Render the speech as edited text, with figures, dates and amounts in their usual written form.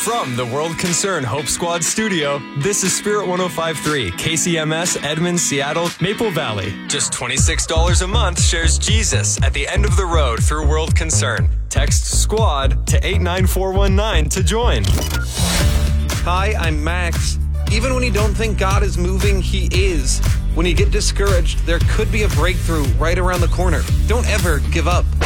From the World Concern Hope Squad studio, this is Spirit 105.3, KCMS, Edmonds, Seattle, Maple Valley. Just $26 a month shares Jesus at the end of the road through World Concern. Text SQUAD to 89419 to join. Hi, I'm Max. Even when you don't think God is moving, He is. When you get discouraged, there could be a breakthrough right around the corner. Don't ever give up.